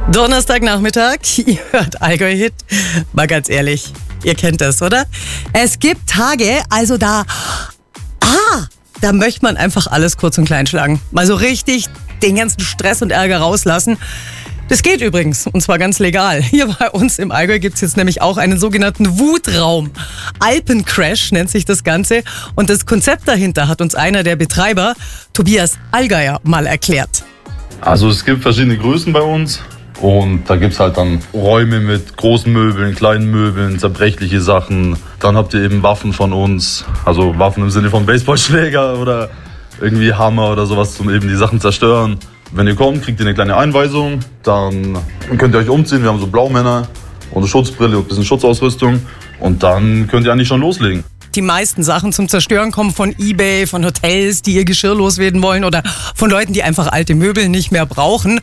Donnerstagnachmittag, ihr hört Allgäu Hit. Mal ganz ehrlich, ihr kennt das, oder? Es gibt Tage, also da möchte man einfach alles kurz und klein schlagen. Mal so richtig den ganzen Stress und Ärger rauslassen. Das geht übrigens, und zwar ganz legal. Hier bei uns im Allgäu gibt es jetzt nämlich auch einen sogenannten Wutraum. Alpencrash nennt sich das Ganze. Und das Konzept dahinter hat uns einer der Betreiber, Tobias Allgeier, mal erklärt. Also es gibt verschiedene Größen bei uns. Und da gibt es halt dann Räume mit großen Möbeln, kleinen Möbeln, zerbrechliche Sachen. Dann habt ihr eben Waffen von uns, also Waffen im Sinne von Baseballschläger oder irgendwie Hammer oder sowas, um eben die Sachen zerstören. Wenn ihr kommt, kriegt ihr eine kleine Einweisung, dann könnt ihr euch umziehen. Wir haben so Blaumänner und eine Schutzbrille und ein bisschen Schutzausrüstung. Und dann könnt ihr eigentlich schon loslegen. Die meisten Sachen zum Zerstören kommen von eBay, von Hotels, die ihr Geschirr loswerden wollen oder von Leuten, die einfach alte Möbel nicht mehr brauchen.